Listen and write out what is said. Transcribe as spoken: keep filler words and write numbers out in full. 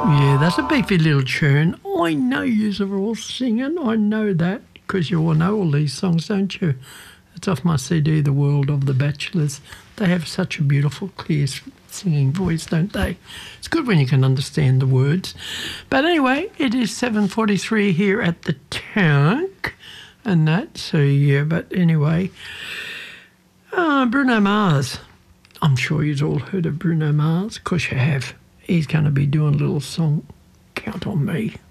Yeah, that's a beefy little tune. I know yous are all singing. I know that because you all know all these songs, don't you? It's off my C D, The World of the Bachelors. They have such a beautiful, clear singing voice, don't they? It's good when you can understand the words. But anyway, it is seven forty-three here at the Tank and that. So, yeah, but anyway. Uh, Bruno Mars. I'm sure you've all heard of Bruno Mars. Of course you have. He's going to be doing a little song, Count on Me.